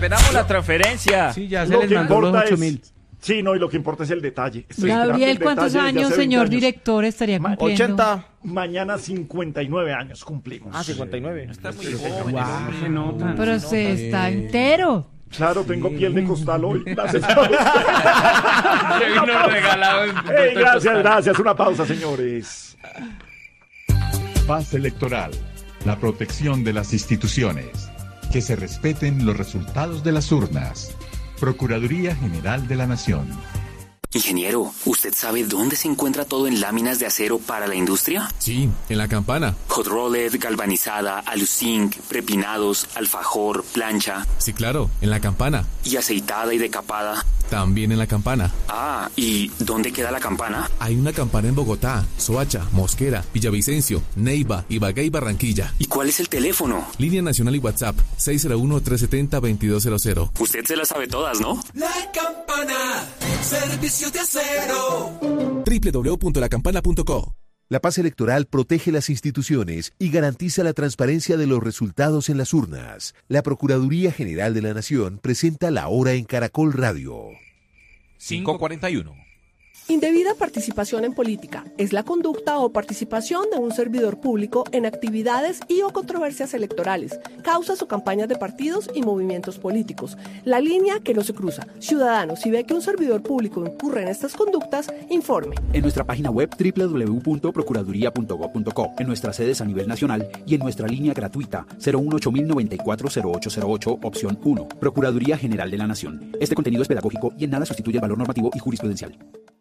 esperamos la transferencia. Sí, ya se les mandó los 8.000. Sí, no, y lo que importa es el detalle. Gabriel, ¿cuántos años, señor director, estaría cumpliendo? 80. Mañana 59 años cumplimos. 59. Está muy joven. Se nota. Pero se está entero. Claro, tengo piel de costal hoy. Gracias. Se vino regalado. Gracias. Una pausa, señores. Paz electoral. La protección de las instituciones. Que se respeten los resultados de las urnas. Procuraduría General de la Nación. Ingeniero, ¿usted sabe dónde se encuentra todo en láminas de acero para la industria? Sí, en la Campana. Hot rolled, galvanizada, aluzinc, prepinados, alfajor, plancha. Sí, claro, en la Campana. ¿Y aceitada y decapada? También en la Campana. Ah, ¿y dónde queda la Campana? Hay una Campana en Bogotá, Soacha, Mosquera, Villavicencio, Neiva, Ibagué y Barranquilla. ¿Y cuál es el teléfono? Línea nacional y WhatsApp, 601-370-2200. Usted se las sabe todas, ¿no? La Campana, servicio de acero. www.lacampana.co. La paz electoral protege las instituciones y garantiza la transparencia de los resultados en las urnas. La Procuraduría General de la Nación presenta La Hora en Caracol Radio. 5:41. Indebida participación en política es la conducta o participación de un servidor público en actividades y o controversias electorales, causas o campañas de partidos y movimientos políticos. La línea que no se cruza. Ciudadano, si ve que un servidor público incurre en estas conductas, informe. En nuestra página web www.procuraduría.gov.co, en nuestras sedes a nivel nacional y en nuestra línea gratuita 018-094-0808, opción 1. Procuraduría General de la Nación. Este contenido es pedagógico y en nada sustituye el valor normativo y jurisprudencial.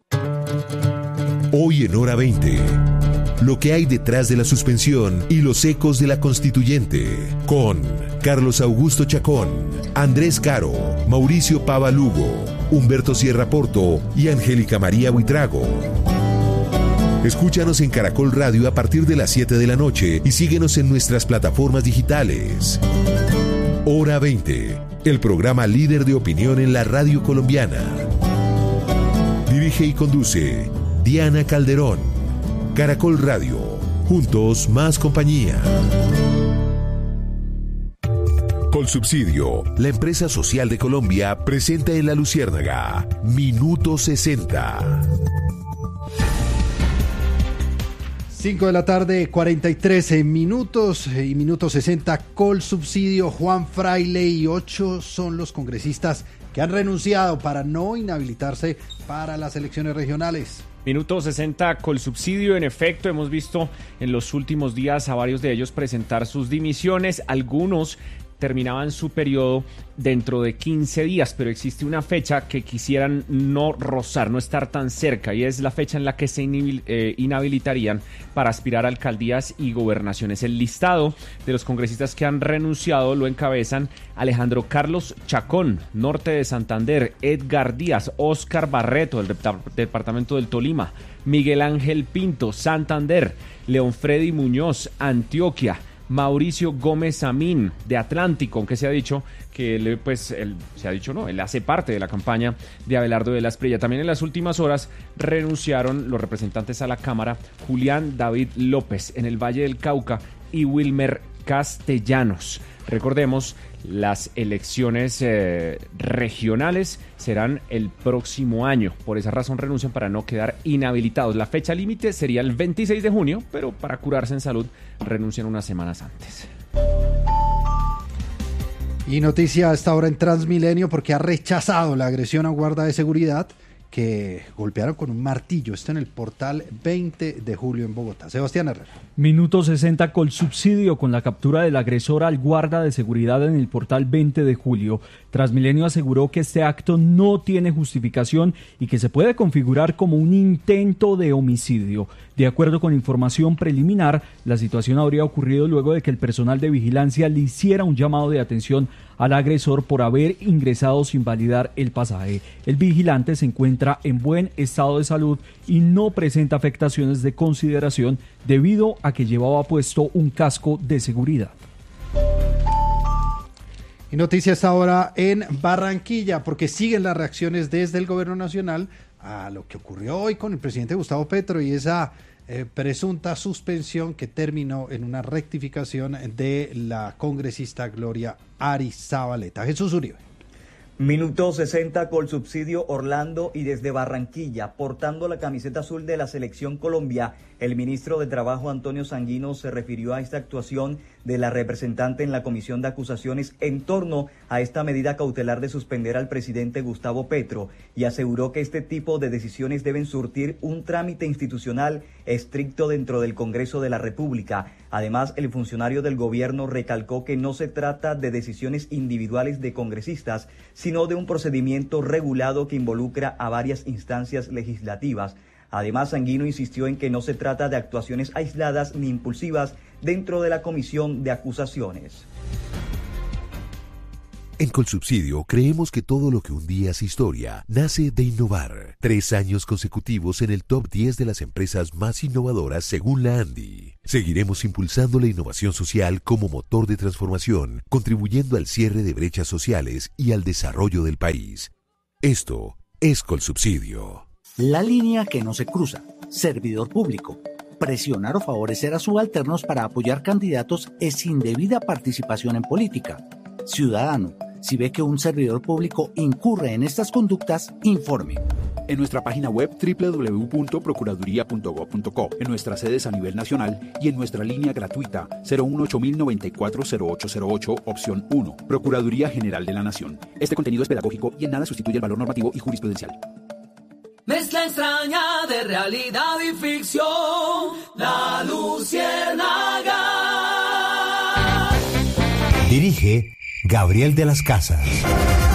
Hoy en Hora 20, lo que hay detrás de la suspensión y los ecos de la constituyente, con Carlos Augusto Chacón, Andrés Caro, Mauricio Pava Lugo, Humberto Sierra Porto y Angélica María Buitrago. Escúchanos en Caracol Radio a partir de las 7 de la noche y síguenos en nuestras plataformas digitales. Hora 20, el programa líder de opinión en la radio colombiana. Dirige y conduce Diana Calderón. Caracol Radio. Juntos más compañía. Colsubsidio, la empresa social de Colombia, presenta en La Luciérnaga Minuto 60. 5 de la tarde, 43 minutos y Minuto 60. Colsubsidio, Juan Fraile y 8 son los congresistas que han renunciado para no inhabilitarse para las elecciones regionales. Minuto 60 Colsubsidio. En efecto, hemos visto en los últimos días a varios de ellos presentar sus dimisiones. Algunos terminaban su periodo dentro de 15 días, pero existe una fecha que quisieran no rozar, no estar tan cerca, y es la fecha en la que se inhabilitarían para aspirar a alcaldías y gobernaciones. El listado de los congresistas que han renunciado lo encabezan Alejandro Carlos Chacón, Norte de Santander; Edgar Díaz; Óscar Barreto, del departamento del Tolima; Miguel Ángel Pinto, Santander; León Freddy Muñoz, Antioquia; Mauricio Gómez Amín, de Atlántico, aunque se ha dicho que él hace parte de la campaña de Abelardo de la Espriella. También en las últimas horas renunciaron los representantes a la Cámara Julián David López en el Valle del Cauca y Wilmer Castellanos. Recordemos, las elecciones regionales serán el próximo año. Por esa razón renuncian para no quedar inhabilitados. La fecha límite sería el 26 de junio, pero para curarse en salud renuncian unas semanas antes. Y noticia a esta hora en Transmilenio porque ha rechazado la agresión a guarda de seguridad que golpearon con un martillo. Esto en el portal 20 de julio en Bogotá. Sebastián Herrera. Minuto 60 Colsubsidio con la captura del agresor al guarda de seguridad en el portal 20 de julio. Transmilenio aseguró que este acto no tiene justificación y que se puede configurar como un intento de homicidio. De acuerdo con información preliminar, la situación habría ocurrido luego de que el personal de vigilancia le hiciera un llamado de atención al agresor por haber ingresado sin validar el pasaje. El vigilante se encuentra en buen estado de salud y no presenta afectaciones de consideración debido a que llevaba puesto un casco de seguridad. Y noticia esta hora en Barranquilla porque siguen las reacciones desde el gobierno nacional a lo que ocurrió hoy con el presidente Gustavo Petro y esa presunta suspensión que terminó en una rectificación de la congresista Gloria Arizabaleta. Jesús Uribe. Minuto 60, Colsubsidio Orlando, y desde Barranquilla, portando la camiseta azul de la Selección Colombia, el ministro de Trabajo Antonio Sanguino se refirió a esta actuación de la representante en la Comisión de Acusaciones en torno a esta medida cautelar de suspender al presidente Gustavo Petro, y aseguró que este tipo de decisiones deben surtir un trámite institucional estricto dentro del Congreso de la República. Además, el funcionario del gobierno recalcó que no se trata de decisiones individuales de congresistas, sino de un procedimiento regulado que involucra a varias instancias legislativas. Además, Sanguino insistió en que no se trata de actuaciones aisladas ni impulsivas dentro de la Comisión de Acusaciones. En Colsubsidio creemos que todo lo que un día hace historia nace de innovar. 3 años consecutivos en el top 10 de las empresas más innovadoras según la ANDI. Seguiremos impulsando la innovación social como motor de transformación, contribuyendo al cierre de brechas sociales y al desarrollo del país. Esto es Colsubsidio. La línea que no se cruza. Servidor público. Presionar o favorecer a subalternos para apoyar candidatos es indebida participación en política. Ciudadano, si ve que un servidor público incurre en estas conductas, informe. En nuestra página web www.procuraduría.gov.co, en nuestras sedes a nivel nacional y en nuestra línea gratuita 018-094-0808, opción 1, Procuraduría General de la Nación. Este contenido es pedagógico y en nada sustituye el valor normativo y jurisprudencial. Mezcla extraña de realidad y ficción, La Luciérnaga. Dirige Gabriel de las Casas.